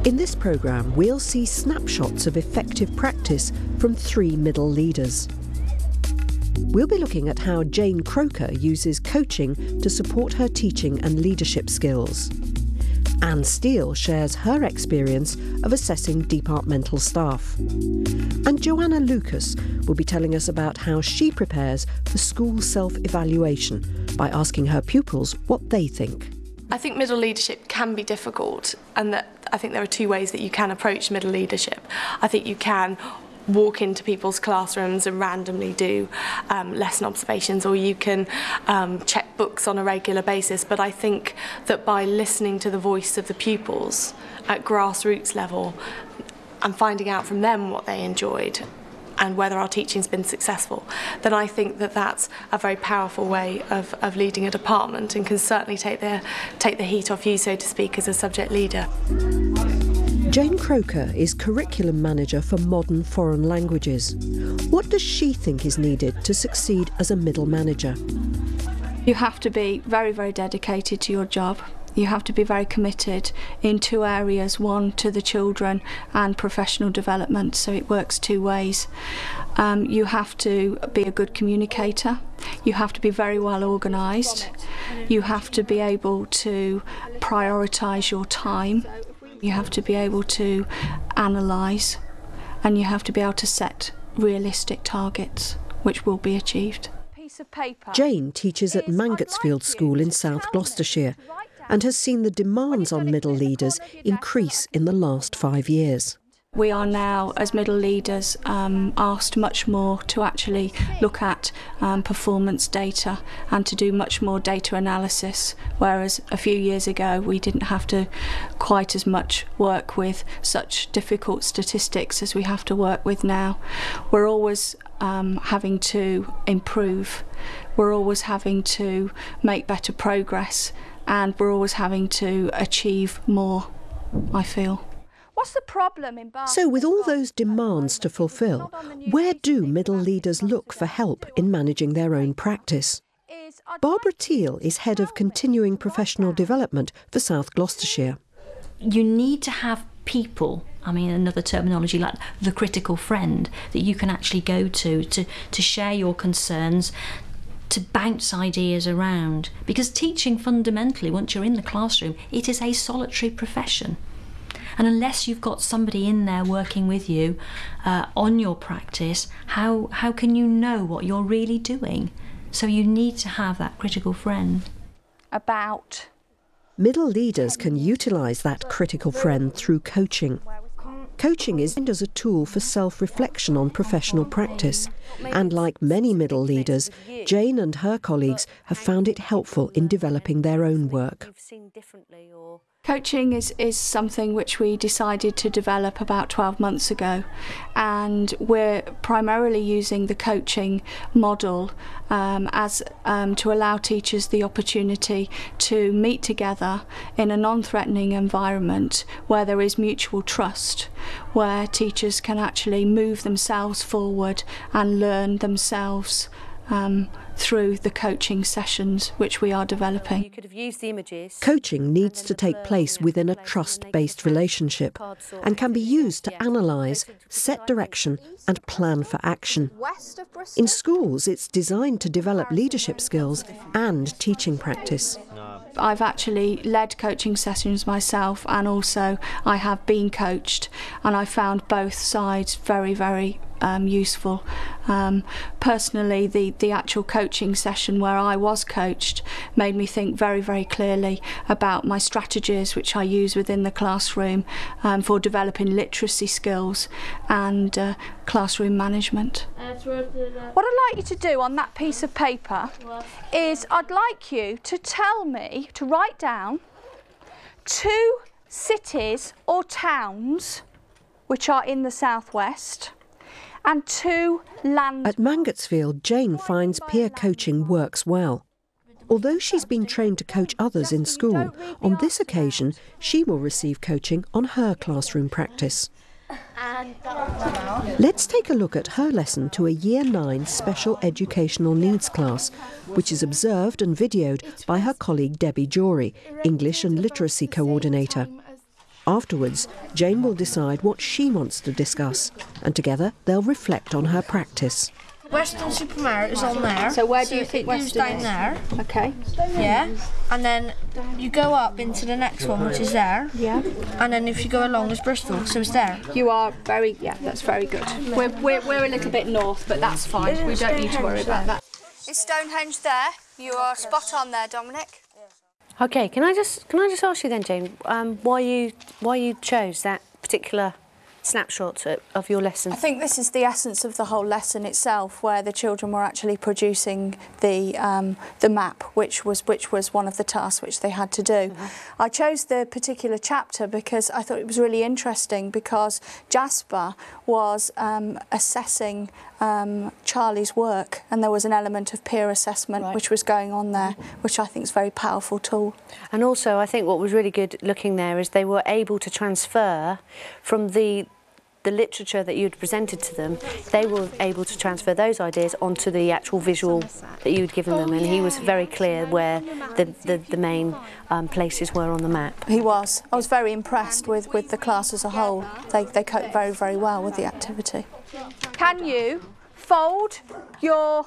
In this programme, we'll see snapshots of effective practice from 3 middle leaders. We'll be looking at how Jane Croker uses coaching to support her teaching and leadership skills. Anne Steele shares her experience of assessing departmental staff. And Joanna Lucas will be telling us about how she prepares for school self-evaluation by asking her pupils what they think. I think middle leadership can be difficult, and that I think there are 2 ways that you can approach middle leadership. I think you can walk into people's classrooms and randomly do lesson observations, or you can check books on a regular basis. But I think that by listening to the voice of the pupils at grassroots level and finding out from them what they enjoyed and whether our teaching's been successful, then I think that that's a very powerful way of leading a department, and can certainly take the heat off you, so to speak, as a subject leader. Jane Croker is Curriculum Manager for Modern Foreign Languages. What does she think is needed to succeed as a middle manager? You have to be very, very dedicated to your job. You have to be very committed in 2 areas, one to the children and professional development, so it works 2 ways. You have to be a good communicator. You have to be very well organised. You have to be able to prioritise your time. You have to be able to analyse, and you have to be able to set realistic targets which will be achieved. Jane teaches at Mangotsfield School in South Gloucestershire and has seen the demands on middle leaders increase in the last 5 years. We are now, as middle leaders, asked much more to actually look at performance data and to do much more data analysis, whereas a few years ago we didn't have to quite as much work with such difficult statistics as we have to work with now. We're always having to improve, we're always having to make better progress, and we're always having to achieve more, I feel. What's the problem in Bath? So with all those demands to fulfil, where do middle leaders look for help in managing their own practice? Barbara Teal is Head of Continuing Professional Development for South Gloucestershire. You need to have people, I mean another terminology like the critical friend, that you can actually go to share your concerns, to bounce ideas around. Because teaching fundamentally, once you're in the classroom, it is a solitary profession. And unless you've got somebody in there working with you on your practice, how can you know what you're really doing? So you need to have that critical friend. Middle leaders can utilise that critical friend through coaching. Coaching is as a tool for self-reflection on professional practice, and like many middle leaders, Jane and her colleagues have found it helpful in developing their own work. Coaching is something which we decided to develop about 12 months ago, and we're primarily using the coaching model to allow teachers the opportunity to meet together in a non-threatening environment where there is mutual trust, where teachers can actually move themselves forward and learn themselves through the coaching sessions which we are developing. Coaching needs to take place within a trust-based relationship and can be used to analyse, set direction and plan for action. In schools, it's designed to develop leadership skills and teaching practice. I've actually led coaching sessions myself, and also I have been coached, and I found both sides very, very useful. Personally, the actual coaching session where I was coached made me think very, very clearly about my strategies which I use within the classroom for developing literacy skills and classroom management. What I'd like you to do on that piece of paper is I'd like you to tell me, to write down 2 cities or towns which are in the southwest, and 2 land. At Mangotsfield, Jane finds peer coaching works well. Although she's been trained to coach others in school, on this occasion she will receive coaching on her classroom practice. Let's take a look at her lesson to a Year 9 Special Educational Needs class, which is observed and videoed by her colleague Debbie Jory, English and Literacy Coordinator. Afterwards, Jane will decide what she wants to discuss, and together they'll reflect on her practice. Weston-super-Mare is on there. So where do you think Weston down is? there. Okay. Yeah. And then you go up into the next one, which is there. Yeah. And then if you go along, there's Bristol, so it's there. You are that's very good. We're a little bit north, but that's fine. We don't need to worry about that. It's Stonehenge there. You are spot on there, Dominic. Okay, can I just ask you then, Jane, why you chose that particular snapshot of your lesson? I think this is the essence of the whole lesson itself, where the children were actually producing the map, which was one of the tasks which they had to do. I chose the particular chapter because I thought it was really interesting, because Jasper was assessing Charlie's work, and there was an element of peer assessment which was going on there, which I think is a very powerful tool. And also, I think what was really good looking there is they were able to transfer from the literature that you'd presented to them. They were able to transfer those ideas onto the actual visual that you'd given them, and he was very clear where the main places were on the map. He was. I was very impressed with the class as a whole. They coped very, very well with the activity. Can you fold your